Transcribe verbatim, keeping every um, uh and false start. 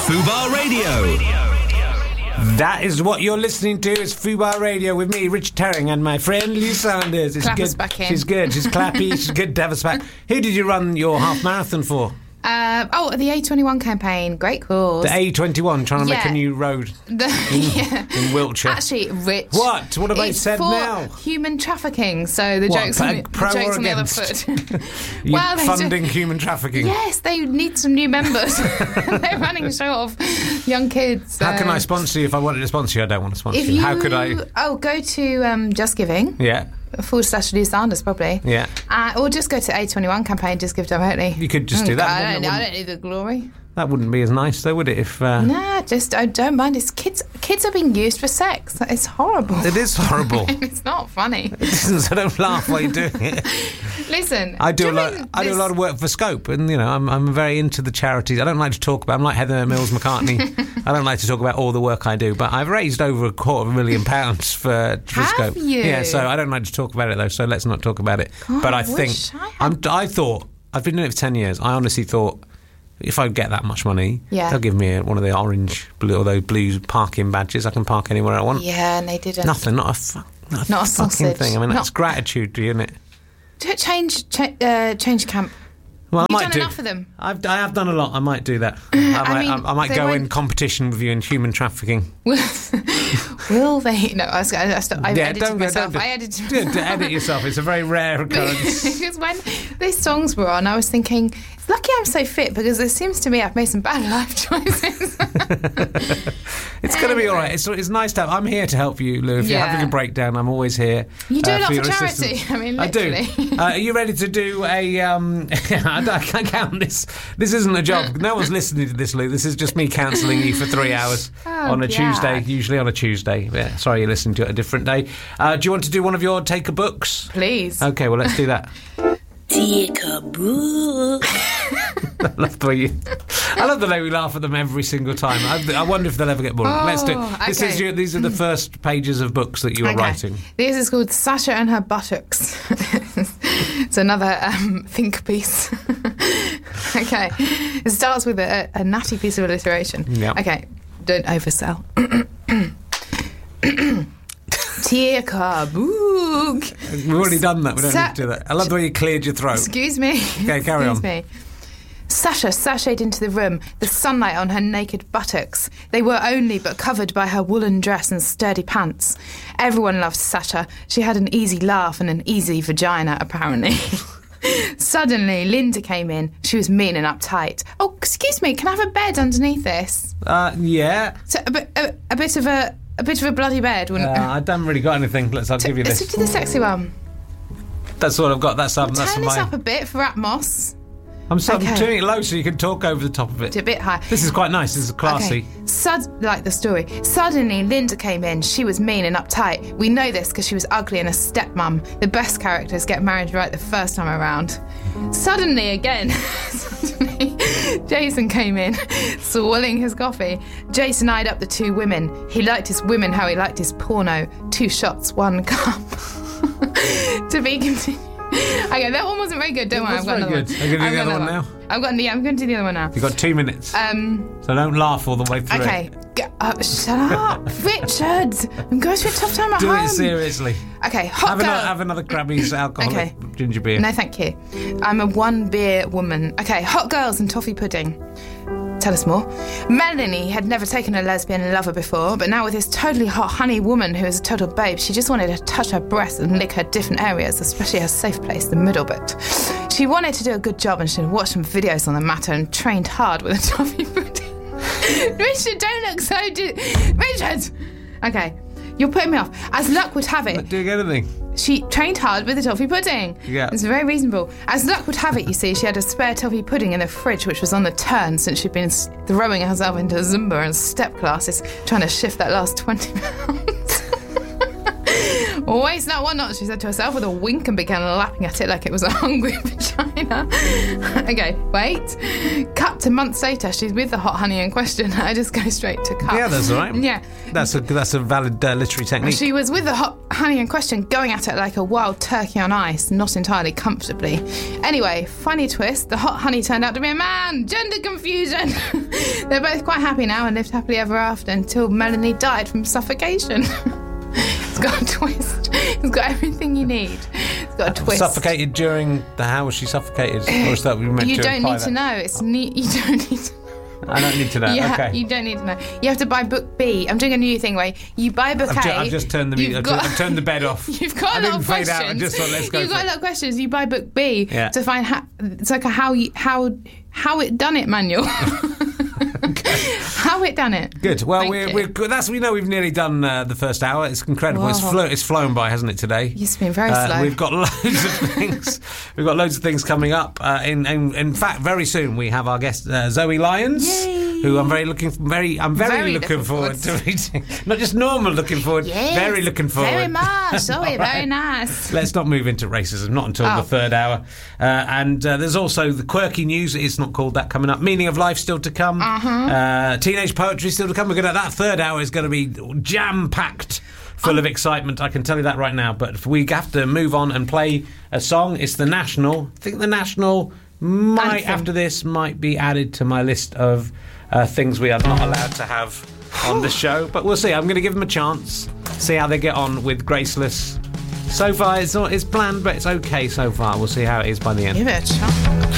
Fubar Radio. That is what you're listening to. It's Fubar Radio with me, Rich Terring, and my friend Lee Sanders. It's Clap good. us back in. She's good. She's clappy. She's good to have us back. Who did you run your half marathon for? Uh, oh, the A twenty-one campaign. Great cause. The A twenty-one, trying to Yeah. make a new road The, in, yeah. in Wiltshire. Actually, Rich. What? What have they it's said for now? Human trafficking. So the What, joke's pro- on the, the, pro joke's or on the other against? foot. You Well, they funding do- human trafficking. Yes, they need some new members. They're running short of young kids. How can um, I sponsor you if I wanted to sponsor you? I don't want to sponsor If you. you How could I? Oh, go to um, Just Giving. Yeah, Forward slash Lee Sanders, probably. yeah. Uh, or just go to A twenty-one campaign, just give directly. You could just do Mm, that. I Wouldn't don't, it? I don't need the glory. That wouldn't be as nice, though, would it? If uh, Nah, just I don't mind. It's kids. Kids are being used for sex. It's horrible. it is horrible. It's not funny. So don't laugh while you're doing it. Listen, I do, you a lot. mean I do a this- lot of work for Scope, and you know, I'm I'm very into the charities. I don't like to talk about. I'm like Heather Mills McCartney. I don't like to talk about all the work I do, but I've raised over a quarter of a million pounds for, for Have Scope. you? Yeah, so I don't like to talk about it though. So let's not talk about it. God, but I, I think wish I I'm. had- I thought I've been doing it for ten years. I honestly thought, if I get that much money, Yeah. they'll give me a, one of the orange, blue, or those blue parking badges. I can park anywhere I want. Yeah, and they didn't. Nothing, not a, fu- not a Not a fucking sausage. thing. I mean, Not- that's gratitude, isn't it? Ch- Change, cha- uh, change camp. Well, I You've might done do. enough of them. I've, I have done a lot. I might do that. I might, I mean, I might they go in won't- competition with you in human trafficking. Will they? No, I, was, I, I, stopped, I Yeah, edited don't go- myself. don't do- I edited Do, myself. do edit yourself. It's a very rare occurrence. Because when these songs were on, I was thinking, it's lucky I'm so fit because it seems to me I've made some bad life choices. It's going to be all right. It's, it's nice to have. I'm here to help you, Lou. If you're Yeah. having a breakdown, I'm always here. You do uh, a lot for your charity. assistance. I mean, I do. literally. Uh, are you ready to do a? Um, I, don't- I can't count this. This isn't a job. No one's listening to this, Lou. This is just me counselling you for three hours Oh, on a God. Tuesday. Usually on a Tuesday. Yeah, sorry, you're listening to it a different day. Uh, do you want to do one of your take a books? Please. Okay, well let's do that. Take a book. I love the way you. I love the way we laugh at them every single time. I, I wonder if they'll ever get bored. Oh, Let's do. This okay. is your, these are the first pages of books that you are Okay. writing. This is called Sasha and Her Buttocks. It's another um, think piece. Okay. It starts with a, a natty piece of alliteration. Yep. Okay. Don't oversell. Take a book. We've already done that. We don't Sa- need to do that. I love the way you cleared your throat. Excuse me. Okay, carry Excuse on. me. Sasha sashayed into the room, the sunlight on her naked buttocks. They were only but covered by her woolen dress and sturdy pants. Everyone loved Sasha. She had an easy laugh and an easy vagina, apparently. Suddenly, Linda came in. She was mean and uptight. Oh, excuse me, can I have a bed underneath this? Uh, yeah. So a, bit, a, a bit of a a bit of a bloody bed, Uh, wouldn't I haven't really got anything. Let's. I'll give you Let's this. do the sexy one. That's what I've got. That's um. That's Turn this my. up a bit for Atmos. I'm, so, I'm Okay. turning it low so you can talk over the top of it. Do a bit high. This is quite nice. This is classy. Okay. Sud- like the story. Suddenly, Linda came in. She was mean and uptight. We know this because she was ugly and a stepmom. The best characters get married right the first time around. Suddenly, again, suddenly, Jason came in, swilling his coffee. Jason eyed up the two women. He liked his women how he liked his porno. Two shots, one cup. To be continued. Okay, that one wasn't very good. Don't worry, was I've got very another good. one. Are you gonna do I've the got other another one I've got. Yeah, I'm going to do the other one now. You've got two minutes. Um. so don't laugh all the way through Okay. it. G- uh, shut up, Richard. I'm going through a tough time at Do home. it seriously. Okay, hot Have girl. another, have another Krabby's alcoholic Okay. ginger beer. No, thank you. I'm a one beer woman. Okay, hot girls and toffee pudding. Tell us more. Melanie had never taken a lesbian lover before, but now with this totally hot honey woman who is a total babe, she just wanted to touch her breasts and lick her different areas, especially her safe place, the middle bit. She wanted to do a good job and she had watched some videos on the matter and trained hard with a toffee pudding. Richard, don't look so... Di- Richard! Okay, you're putting me off. As luck would have it... Not doing anything. She trained hard with the toffee pudding. Yeah. It's very reasonable. As luck would have it, you see, she had a spare toffee pudding in the fridge, which was on the turn since she'd been s- throwing herself into Zumba and step classes, trying to shift that last twenty pounds. Always that one not, she said to herself with a wink and began lapping at it like it was a hungry vagina. Okay, wait. Cut to months later, she's with the hot honey in question. I just go straight to cut. Yeah, that's all right. Yeah. That's a that's a valid uh, literary technique. She was with the hot honey in question, going at it like a wild turkey on ice, not entirely comfortably. Anyway, funny twist, the hot honey turned out to be a man. Gender confusion. They're both quite happy now and lived happily ever after until Melanie died from suffocation. It's got a twist. It's got everything you need. It's got a twist. Suffocated during the how was she suffocated? Or is that we meant You to don't imply need that? to know. It's neat. You don't need to. I don't need to know. You, ha- okay. you don't need to know. You have to buy book B. I'm doing a new thing where you buy book I've, A. ju- I've just turned the you've I've, got- I've turned the bed off. You've got I a lot didn't of fade questions. out. I just thought, let's go. You've for got it. a lot of questions. You buy book B Yeah. to find how. It's like a how you, how how it done it manual. How it done it. Good. Well, Thank we're, you. we're good. That's we know we've nearly done uh, the first hour. It's incredible. It's, Wow. flo- it's flown by, hasn't it? Today. It's been very Uh, slow. We've got loads of things. We've got loads of things coming up. Uh, in, in in fact, very soon we have our guest uh, Zoe Lyons, Yay. who I'm very looking very I'm very, Very looking, looking forward, forward to meeting. Not just normal looking forward. Yes, very looking forward. Very much. Oh, All very right. nice. Let's not move into racism, not until Oh. the third hour. Uh, and uh, there's also the quirky news. It's not called that coming up. Meaning of life still to come. Uh-huh. Uh, teenage poetry still to come. We're gonna that third hour is going to be jam packed, full of excitement. I can tell you that right now. But we have to move on and play a song. It's the National. I think the National might Anthem. after this might be added to my list of uh, things we are not allowed to have on the show. But we'll see. I'm going to give them a chance. See how they get on with Graceless. So far, it's not it's bland, but it's okay so far. We'll see how it is by the end. Give it a shot.